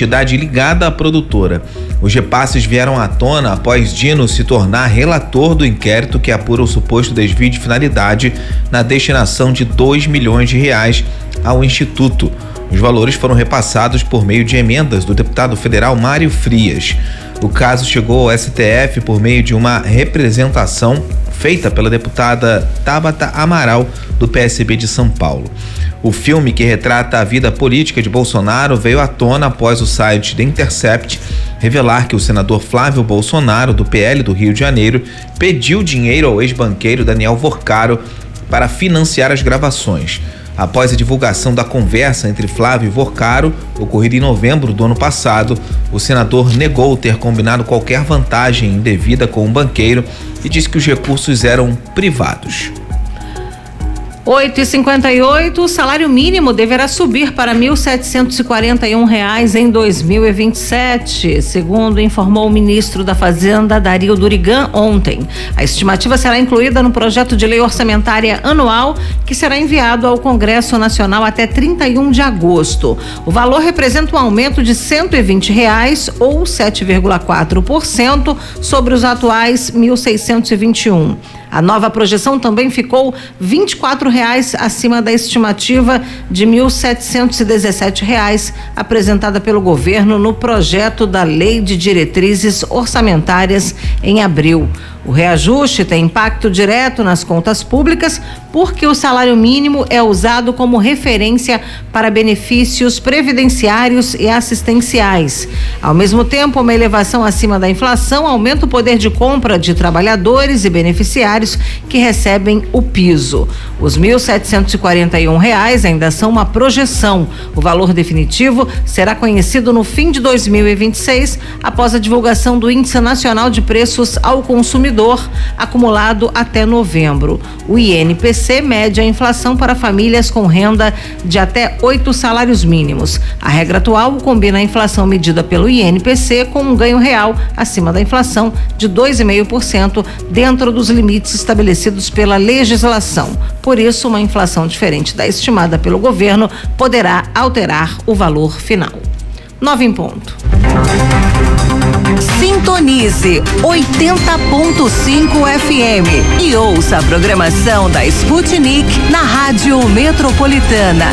entidade ligada à produtora. Os repasses vieram à tona após Dino se tornar relator do inquérito que apura o suposto desvio de finalidade na destinação de R$2 milhões ao Instituto. Os valores foram repassados por meio de emendas do deputado federal Mário Frias. O caso chegou ao STF por meio de uma representação feita pela deputada Tabata Amaral, do PSB de São Paulo. O filme, que retrata a vida política de Bolsonaro, veio à tona após o site The Intercept revelar que o senador Flávio Bolsonaro, do PL do Rio de Janeiro, pediu dinheiro ao ex-banqueiro Daniel Vorcaro para financiar as gravações. Após a divulgação da conversa entre Flávio e Vorcaro, ocorrida em novembro do ano passado, o senador negou ter combinado qualquer vantagem indevida com o banqueiro e disse que os recursos eram privados. 8h58, o salário mínimo deverá subir para R$ 1.741 em 2027, segundo informou o ministro da Fazenda, Dario Durigan, ontem. A estimativa será incluída no projeto de lei orçamentária anual, que será enviado ao Congresso Nacional até 31 de agosto. O valor representa um aumento de R$ 120 ou 7,4% sobre os atuais R$ 1.621. A nova projeção também ficou R$ 24,00 acima da estimativa de R$ 1.717 apresentada pelo governo no projeto da Lei de Diretrizes Orçamentárias em abril. O reajuste tem impacto direto nas contas públicas porque o salário mínimo é usado como referência para benefícios previdenciários e assistenciais. Ao mesmo tempo, uma elevação acima da inflação aumenta o poder de compra de trabalhadores e beneficiários que recebem o piso. Os R$ 1.741 ainda são uma projeção. O valor definitivo será conhecido no fim de 2026, após a divulgação do Índice Nacional de Preços ao Consumidor acumulado até novembro. O INPC mede a inflação para famílias com renda de até 8 salários mínimos. A regra atual combina a inflação medida pelo INPC com um ganho real acima da inflação de 2,5% dentro dos limites estabelecidos pela legislação. Por isso, uma inflação diferente da estimada pelo governo poderá alterar o valor final. 9 em ponto. Sintonize 80.5 FM e ouça a programação da Sputnik na Rádio Metropolitana.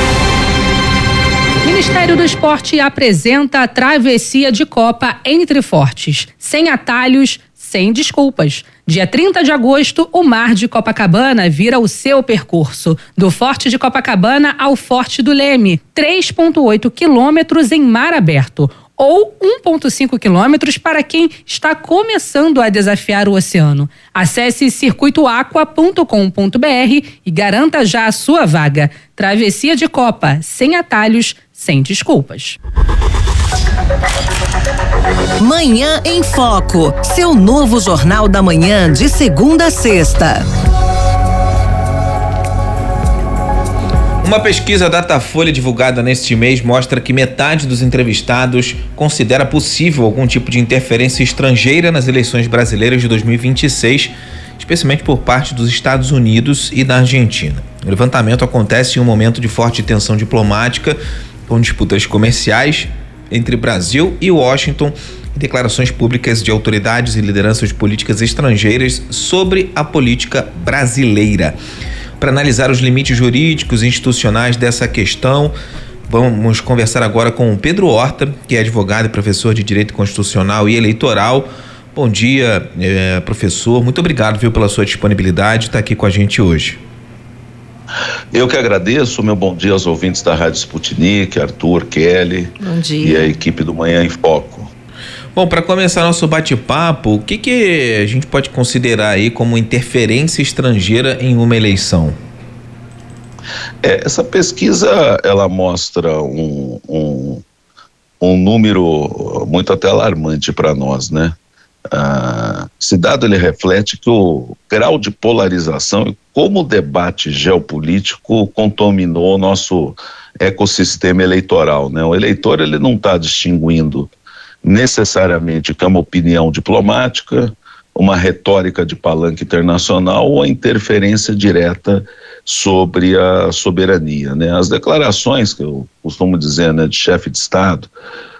Ministério do Esporte apresenta a Travessia de Copa Entre Fortes, sem atalhos, sem desculpas. Dia 30 de agosto, o Mar de Copacabana vira o seu percurso. Do Forte de Copacabana ao Forte do Leme, 3,8 quilômetros em mar aberto, ou 1,5 quilômetros para quem está começando a desafiar o oceano. Acesse circuitoaqua.com.br e garanta já a sua vaga. Travessia de Copa, sem atalhos, sem desculpas. Manhã em Foco, seu novo Jornal da Manhã de segunda a sexta. Uma pesquisa Datafolha divulgada neste mês mostra que metade dos entrevistados considera possível algum tipo de interferência estrangeira nas eleições brasileiras de 2026, especialmente por parte dos Estados Unidos e da Argentina. O levantamento acontece em um momento de forte tensão diplomática, com disputas comerciais entre Brasil e Washington e declarações públicas de autoridades e lideranças políticas estrangeiras sobre a política brasileira. Para analisar os limites jurídicos e institucionais dessa questão, vamos conversar agora com o Pedro Horta, que é advogado e professor de Direito Constitucional e Eleitoral. Bom dia, professor. Muito obrigado, pela sua disponibilidade de estar aqui com a gente hoje. Eu que agradeço. Meu bom dia aos ouvintes da Rádio Sputnik, Arthur, Kelly. Bom dia. E a equipe do Manhã em Foco. Bom, para começar nosso bate-papo, o que a gente pode considerar aí como interferência estrangeira em uma eleição? Essa pesquisa, ela mostra um número muito até alarmante para nós, né? Esse dado, ele reflete que o grau de polarização e como o debate geopolítico contaminou o nosso ecossistema eleitoral, né? O eleitor, ele não está distinguindo necessariamente que é uma opinião diplomática, uma retórica de palanque internacional ou a interferência direta sobre a soberania, né? As declarações que eu costumo dizer, né, de chefe de Estado,